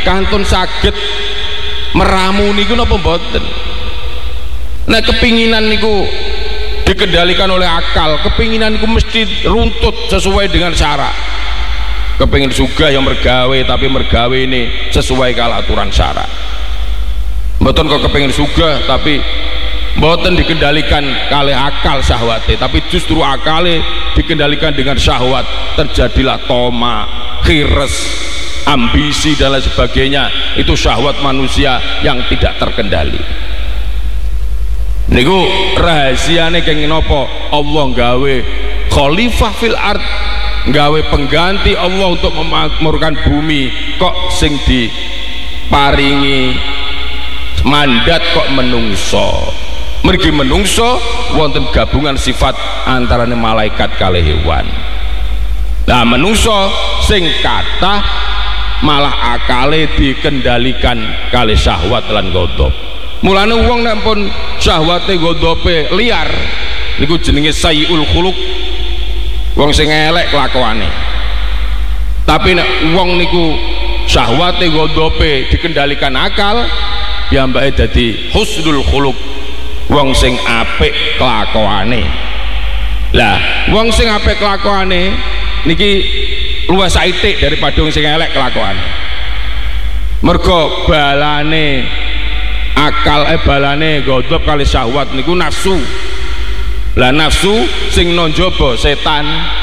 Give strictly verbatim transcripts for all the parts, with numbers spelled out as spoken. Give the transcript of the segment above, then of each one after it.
kantun saged meramu niku napa mboten. Nek kepinginan niku dikendalikan oleh akal, kepinginan niku mesti runtut sesuai dengan syarat. Kepingin sugih yang mergawe tapi mergawe ini sesuai kala aturan syarat. Mboten kok kepingin sugih tapi mboten dikendalikan kali akal syahwate, tapi justru akale dikendalikan dengan syahwat, terjadilah toma, khires, ambisi dan lain sebagainya. Itu syahwat manusia yang tidak terkendali. Niku rahasiane kenging napa? Allah gawe khalifah fil ard, gawe pengganti Allah untuk memakmurkan bumi, kok sing diparingi mandat kok menungso. Mergi menungso wonten gabungan sifat antarane malaikat kali hewan. Nah menungso sing kathah malah akale dikendalikan kali syahwat lan ghadab. Mulane wong nek pun syahwate ghadabe liar niku jenenge sayyul khuluq, wong sing elek kelakuane. Tapi nek wong niku syahwate ghadabe dikendalikan akal, piyambake dadi husnul khuluq, wong sing apik kelakuane. Lah wong sing apik kelakuane niki luwih saithik daripada wong sing elek kelakuane. Mergo balane akal eh balane ghadab kali syahwat niku nafsu. Lah nafsu sing nonjobo setan.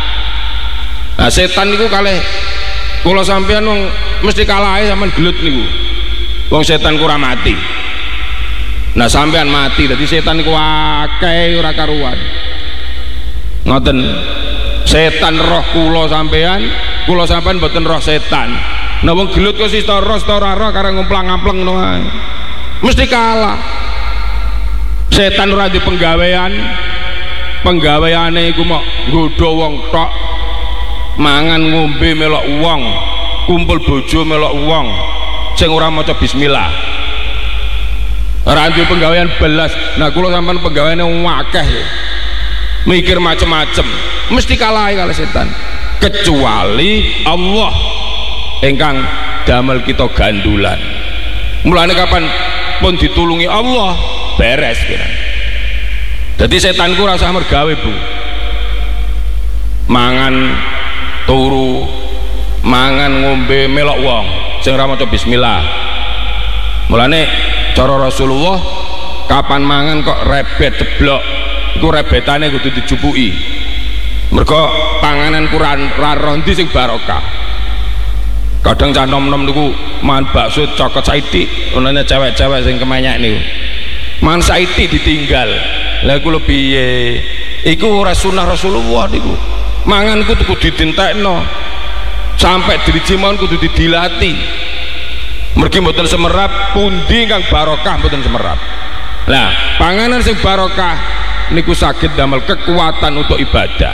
Nah setan niku kalih kula sampeyan wong mesti kalahe sampean gelut niku. Wong setan kurang mati. Nah sampean mati dadi setan niku akeh ora karuan. Ngoten. Setan roh kula sampean, kula sampean mboten roh setan. Nah wong gelut kok sista roh sita ora roh karang ngumplang-ampleng ngono ae. Mesti kalah. Setan ora di penggawean, penggaweane iku mok nggodha wong tok, mangan ngombe melok wong, kumpul bojo melok wong sing ora maca bismillah. Ora di penggawean belas. Nah kula sampean penggaweane akeh, mikir macem-macem, mesti kalah kali setan. Kecuali Allah ingkang damel kita gandulan. Mulane kapan pun ditulungi Allah beres kira. Jadi setanku rasa mergawe bu, mangan turu, mangan ngombe melok wong sing ora maca bismillah. Mulane cara Rasulullah kapan mangan kok rebet ceblok, iku rebetane kudu dijupuki. Mergo panganan kurang ra ndi sing barokah. Kadang cah nom-nom niku mangan bakso cokot saithik, onane cewek-cewek sing kemenyek niku. Mangan saithik ditinggal. Lah iku lho piye? Iku ora sunah Rasulullah niku. Mangan kudu ditintekno. Sampai driji mawon kudu didilati. Mergi mboten semerap, pundi kang barokah mboten semerap. Lah, panganan sing barokah niku saged damel kekuatan untuk ibadah.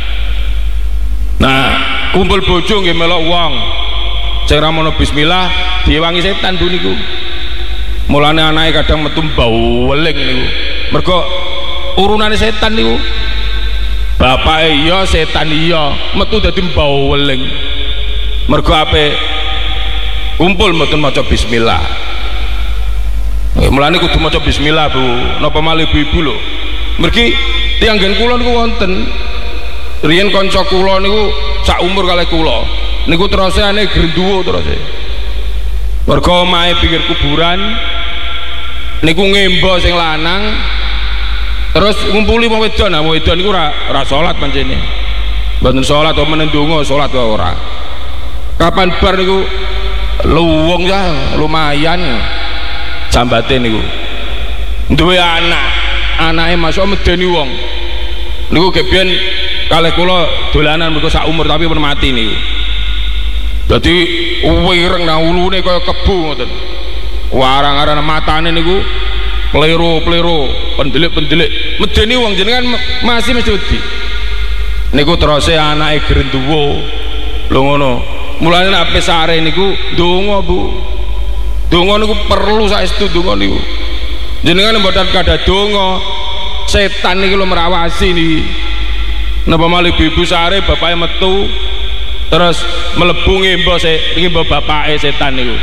Nah, kumpul bojo nggih melok wong sing ora mono bismillah diwangi setan bu niku. Mulane anake kadang metu bau weling niku. Mergo urunane setan niku. Bapake iya, setan iya, metu dadi bau weling. Mergo ape kumpul mboten maca bismillah. Mulane kudu maca bismillah bu. Napa malih ibu-ibu lho. Mergi tiyang nggen kula niku wonten. Riyen kanca kula niku sak umur kalih kula. Niku terus ane grenduwo terus. Mergo omahe pinggir kuburan niku ngembo sing lanang terus ngumpuli wong wedon. Nah wong wedon niku ora ora salat pancene. Mboten salat apa menendonga salat wae ora. Kapan bar niku luwung ya lumayan jambate niku. Duwe anak, anake masuk medeni wong. Niku gebiyen kalih kula dolanan mergo sak umur tapi pun mati niku. Dadi wireng nang ulune kaya kebu ngoten. Warang-arang matane niku plero-plero, pendelik-pendelik. Medeni wong jenengan masih mesti wedi. Niku terose anake grenduwo. Lho ngono. Mulane nek sare niku ndonga Bu. Donga niku perlu saestu donga niku. Jenengan mboten kada donga, setan niki lho merawasi niki. Napa malih ibu sare bapake metu terus mlebu ngembo se ngembo bapake setan niku.